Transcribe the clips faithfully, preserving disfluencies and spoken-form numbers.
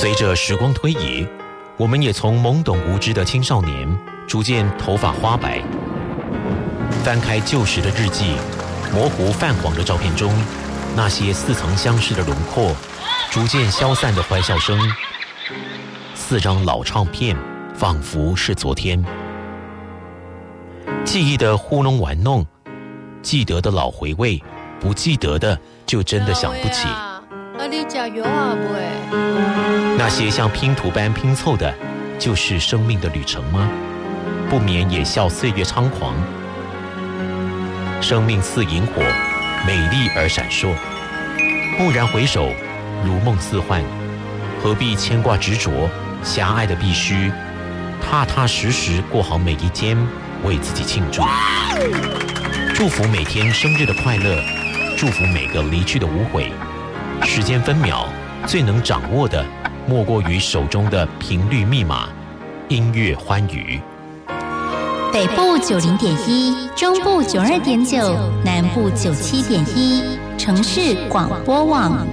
随着时光推移，我们也从懵懂无知的青少年逐渐头发花白。翻开旧时的日记，模糊泛黄的照片中，那些似曾相识的轮廓，逐渐消散的欢笑声，四张老唱片仿佛是昨天。记忆的糊弄玩弄，记得的老回味，不记得的就真的想不起。 那你加油啊，不？ 那些像拼图般拼凑的，就是生命的旅程吗？不免也笑岁月猖狂。生命似萤火，美丽而闪烁。蓦然回首，如梦似幻。何必牵挂执着？狭隘的必须，踏踏实实过好每一天，为自己庆祝。祝福每天生日的快乐，祝福每个离去的无悔。时间分秒，最能掌握的，莫过于手中的频率密码——音乐欢愉。 北部九零点一，中部九二点九，南部九七点一，城市广播网。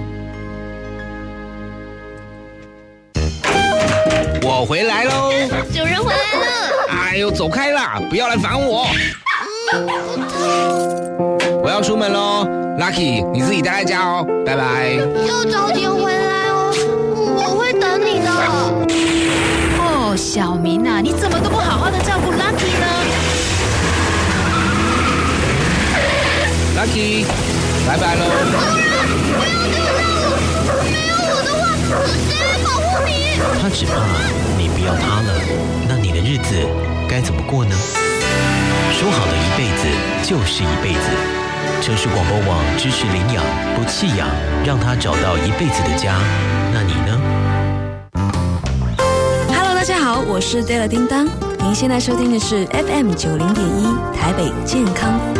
我回来喽！ 主人回来了！ 哎呦，走开啦！不要来烦我！ 嗯， 我要出门喽 ，Lucky， 你自己待在家哦，拜拜。 要早点回来哦，我会等你的。 哦，小明啊，你怎么都不好好的照顾 Lucky 呢 ？Lucky， 拜拜喽！ 不要丢掉我！没有我的话，谁来保护你？ 他只怕你不要他了，那你的日子该怎么过呢？说好的一辈子就是一辈子。城市广播网支持领养不弃养，让他找到一辈子的家。那你呢？ Hello， 大家好，我是 Della 叮当，您现在收听的是 F M 九零点一台北健康